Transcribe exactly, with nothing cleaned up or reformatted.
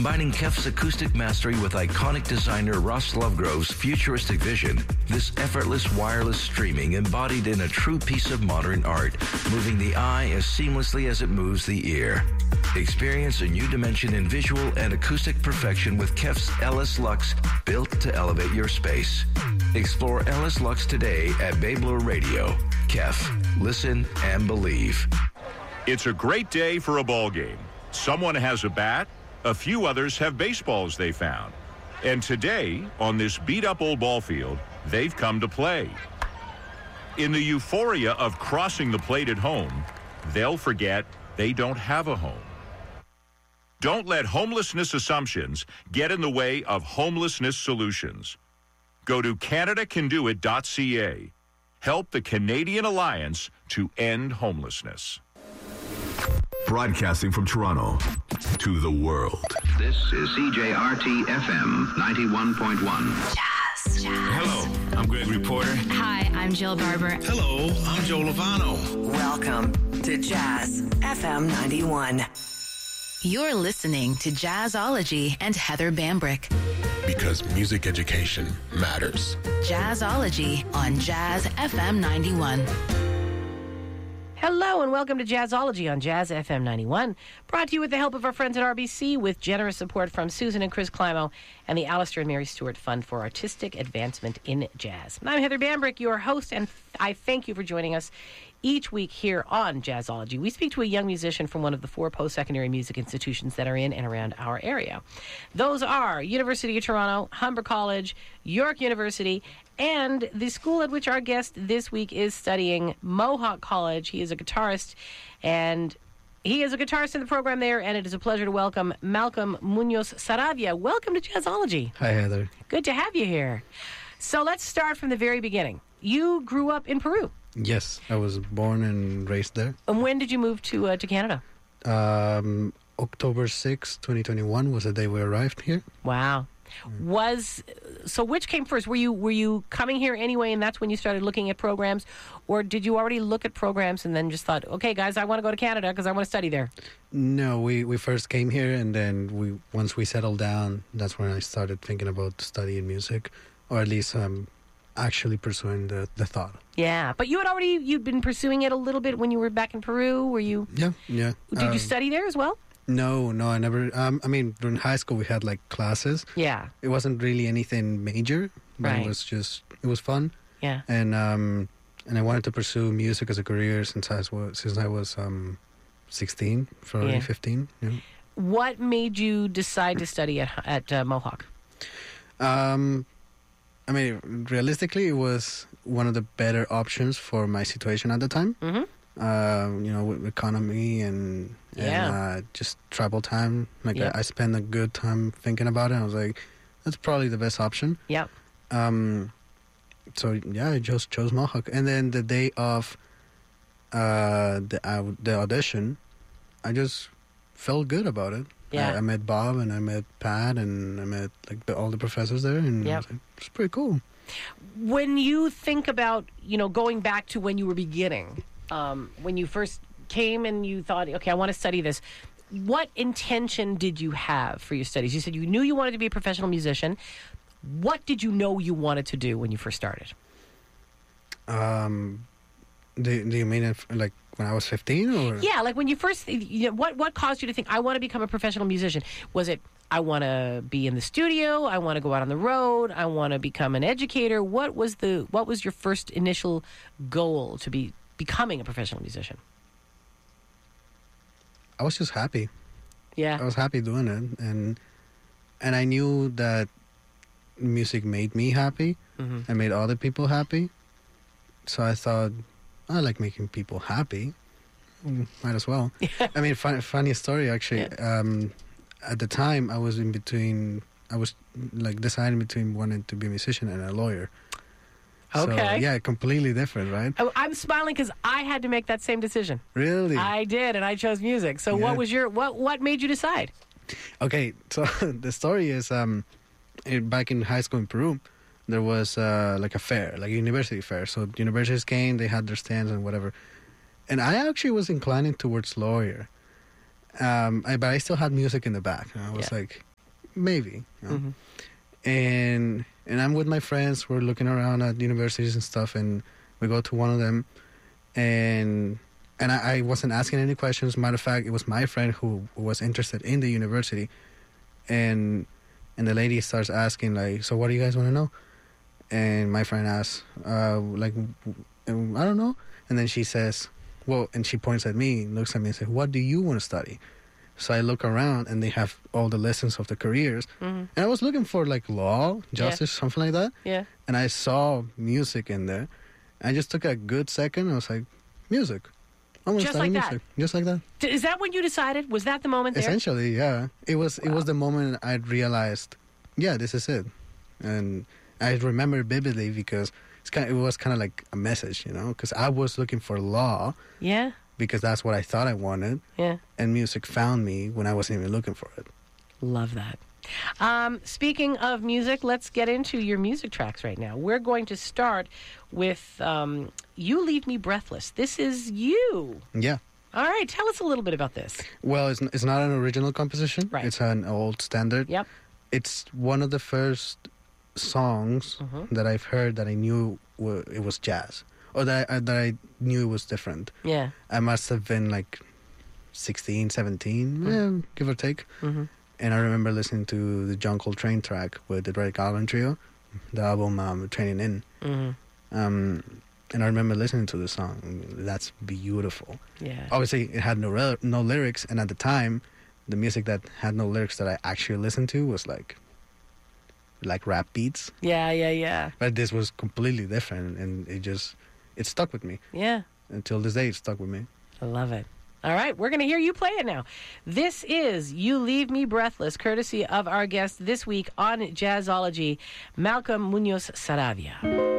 Combining Kef's acoustic mastery with iconic designer Ross Lovegrove's futuristic vision, this effortless wireless streaming embodied in a true piece of modern art, moving the eye as seamlessly as it moves the ear. Experience a new dimension in visual and acoustic perfection with Kef's L S Lux, built to elevate your space. Explore L S Lux today at Babler Radio. Kef, listen and believe. It's a great day for a ball game. Someone has a bat, a few others have baseballs they found. And today, on this beat-up old ball field, they've come to play. In the euphoria of crossing the plate at home, they'll forget they don't have a home. Don't let homelessness assumptions get in the way of homelessness solutions. Go to Canada Can Do It dot C A. Help the Canadian Alliance to end homelessness. Broadcasting from Toronto to the world. This is C J R T F M ninety-one point one. Jazz, jazz. Hello, I'm Gregory Porter. Hi, I'm Jill Barber. Hello, I'm Joe Lovano. Welcome to Jazz F M ninety-one. You're listening to Jazzology and Heather Bambrick. Because music education matters. Jazzology on Jazz F M ninety-one. Hello and welcome to Jazzology on Jazz F M ninety-one, brought to you with the help of our friends at R B C, with generous support from Susan and Chris Climo and the Alistair and Mary Stewart Fund for Artistic Advancement in Jazz. I'm Heather Bambrick, your host, and I thank you for joining us each week here on Jazzology. We speak to a young musician from one of the four post-secondary music institutions that are in and around our area. Those are University of Toronto, Humber College, York University, and the school at which our guest this week is studying, Mohawk College. He is a guitarist, and he is a guitarist in the program there, and it is a pleasure to welcome Malcolm Munoz Saravia. Welcome to Jazzology. Hi, Heather. Good to have you here. So let's start from the very beginning. You grew up in Peru. Yes, I was born and raised there. And when did you move to uh, to Canada? Um, October sixth, twenty twenty-one was the day we arrived here. Wow. Was so which came first? Were you were you coming here anyway, and that's when you started looking at programs, or did you already look at programs and then just thought, okay, guys, I want to go to Canada because I want to study there? No, we, we first came here, and then we once we settled down, that's when I started thinking about studying music, or at least um, actually pursuing the, the thought. Yeah, but you had already you'd been pursuing it a little bit when you were back in Peru. Were you? Yeah, yeah. Did um, you study there as well? No, no, I never. Um, I mean, during high school we had like classes. Yeah. It wasn't really anything major, but right. it was just it was fun. Yeah. And um, and I wanted to pursue music as a career since I was since I was um, sixteen, probably yeah. fifteen. Yeah. What made you decide to study at at uh, Mohawk? Um, I mean, realistically, it was one of the better options for my situation at the time. Mm-hmm. Uh, you know, with economy and, yeah. and uh, just travel time. Like, yep. I, I spent a good time thinking about it. I was like, that's probably the best option. Yep. Um, so, yeah, I just chose Mohawk. And then the day of uh, the, uh, the audition, I just felt good about it. Yeah. I, I met Bob and I met Pat and I met like the, all the professors there. And yep. it was like, it's pretty cool. When you think about, you know, going back to when you were beginning, um, when you first came and you thought, okay, I want to study this, what intention did you have for your studies? You said you knew you wanted to be a professional musician. What did you know you wanted to do when you first started? Um, do, do you mean if, like when I was fifteen? Or? Yeah, like when you first, you know, what, what caused you to think, I want to become a professional musician? Was it, I want to be in the studio, I want to go out on the road, I want to become an educator? What was the what was your first initial goal to be becoming a professional musician? I was just happy. Yeah. I was happy doing it, and and I knew that music made me happy mm-hmm. and made other people happy. So I thought, I like making people happy. Might as well. Yeah. I mean, fun, funny story actually. Yeah. Um, at the time, I was in between. I was like deciding between wanting to be a musician and a lawyer. Okay. So, yeah, completely different, right? I, I'm smiling because I had to make that same decision. Really? I did, and I chose music. So, Yeah. what was your what? What made you decide? Okay, so the story is, um, in, back in high school in Peru, there was uh, like a fair, like a university fair. So universities came, they had their stands and whatever. And I actually was inclining towards lawyer, um, I, but I still had music in the back. And I was Yeah. like, maybe. You know? Mm-hmm. And and I'm with my friends. We're looking around at universities and stuff, and we go to one of them, and and I, I wasn't asking any questions. Matter of fact, it was my friend who was interested in the university, and and the lady starts asking like, "So what do you guys want to know?" And my friend asks, uh, like, I don't know. And then she says, well, and she points at me, looks at me and says, "What do you want to study?" So I look around, and they have all the lessons of the careers. Mm-hmm. And I was looking for, like, law, justice, yeah. something like that. Yeah. And I saw music in there. I just took a good second. I was like, music. I want to Just study like music. that? Just like that. Is that when you decided? Was that the moment there? Essentially, yeah. It was, wow. it was the moment I realized, yeah, this is it. And I remember vividly because it's kind of, it was kind of like a message, you know, because I was looking for law. Yeah. Because that's what I thought I wanted. Yeah. And music found me when I wasn't even looking for it. Love that. Um, speaking of music, let's get into your music tracks right now. We're going to start with um, You Leave Me Breathless. This is you. Yeah. All right. Tell us a little bit about this. Well, it's, it's not an original composition. Right. It's an old standard. Yep. It's one of the first songs mm-hmm. that I've heard that I knew were, it was jazz. Or that I, that I knew it was different. Yeah. I must have been like sixteen, seventeen, mm-hmm. eh, give or take. Mm-hmm. And I remember listening to the John Coltrane track with the Drake Allen Trio, the album um, Training In. Mm-hmm. Um, and I remember listening to the song. That's beautiful. Yeah. Obviously, it had no re- no lyrics. And at the time, the music that had no lyrics that I actually listened to was like like rap beats. Yeah, yeah, yeah. But this was completely different. And it just... It stuck with me. Yeah. Until this day, it stuck with me. I love it. All right, we're going to hear you play it now. This is You Leave Me Breathless, courtesy of our guest this week on Jazzology, Malcolm Munoz Saravia.